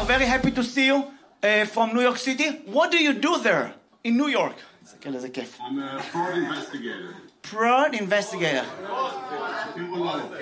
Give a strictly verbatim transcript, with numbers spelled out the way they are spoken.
are very happy to see you uh, from New York City. What do you do there in New York? I'm a fraud investigator. Fraud investigator.